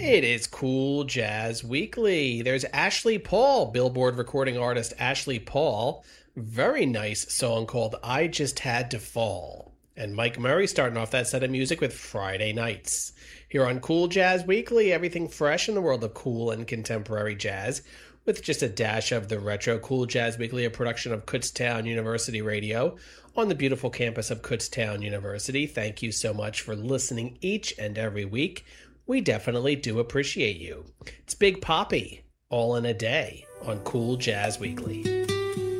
It is Cool Jazz Weekly. There's Ashley Paul, Billboard recording artist Ashley Paul. Very nice song called I Just Had to Fall. And Mike Murray starting off that set of music with Friday Nights. Here on Cool Jazz Weekly, everything fresh in the world of cool and contemporary jazz, with just a dash of the retro. Cool Jazz Weekly, a production of Kutztown University Radio on the beautiful campus of Kutztown University. Thank you so much for listening each and every week. We definitely do appreciate you. It's Big Poppy, all in a day on Cool Jazz Weekly.